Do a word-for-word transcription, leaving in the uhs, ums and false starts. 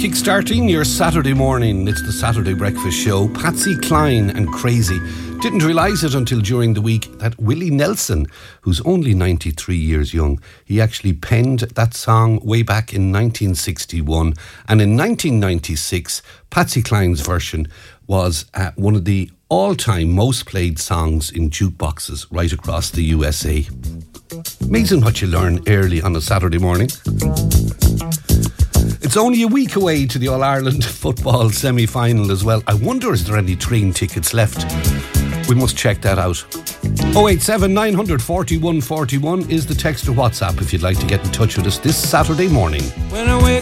Kickstarting your Saturday morning. It's the Saturday Breakfast Show. Patsy Cline and Crazy. Didn't realise it until during the week that Willie Nelson, who's only ninety-three years young, he actually penned that song way back in nineteen sixty-one. And in nineteen ninety-six, Patsy Cline's version was uh, one of the all-time most played songs in jukeboxes right across the U S A. Amazing what you learn early on a Saturday morning. It's only a week away to the All-Ireland football semi-final as well. I wonder, is there any train tickets left? We must check that out. oh eight seven, nine four one, four one is the text or WhatsApp if you'd like to get in touch with us this Saturday morning. When I wake